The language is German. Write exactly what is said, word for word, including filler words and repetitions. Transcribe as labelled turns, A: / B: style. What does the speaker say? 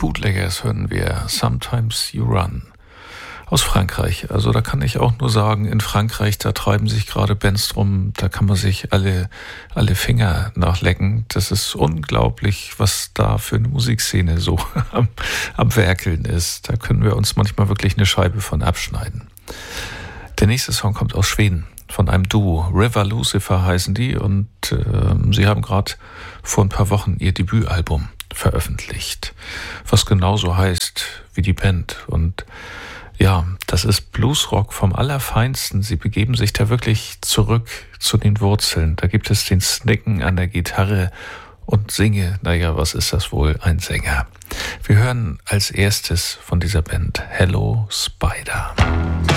A: Bootleggers hören wir Sometimes You Run aus Frankreich. Also da kann ich auch nur sagen, in Frankreich, da treiben sich gerade Bands drum, da kann man sich alle, alle Finger nachlecken. Das ist unglaublich, was da für eine Musikszene so am, am Werkeln ist. Da können wir uns manchmal wirklich eine Scheibe von abschneiden. Der nächste Song kommt aus Schweden, von einem Duo. River Lucifer heißen die und äh, sie haben gerade vor ein paar Wochen ihr Debütalbum veröffentlicht, was genauso heißt wie die Band. Und ja, das ist Bluesrock vom Allerfeinsten. Sie begeben sich da wirklich zurück zu den Wurzeln. Da gibt es den Snicken an der Gitarre und singe, naja, was ist das wohl, ein Sänger. Wir hören als erstes von dieser Band Hello Spider.